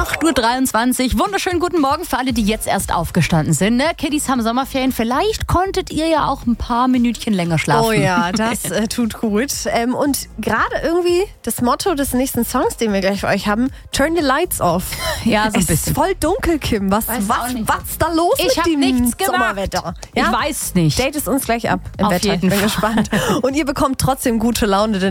8:23 Uhr. Wunderschönen guten Morgen für alle, die jetzt erst aufgestanden sind. Ne? Kiddies haben Sommerferien. Vielleicht konntet ihr ja auch ein paar Minütchen länger schlafen. Oh ja, das tut gut. Und gerade irgendwie das Motto des nächsten Songs, den wir gleich für euch haben, Turn the Lights Off. Ja, so ein Es ist bisschen. voll dunkel, Kim. Was ist da los Ich mit hab dem nichts gemacht. Sommerwetter? Ich weiß nicht. Date es uns gleich ab im Auf Wetter. jeden Ich bin Fall. gespannt. Und ihr bekommt trotzdem gute Laune, denn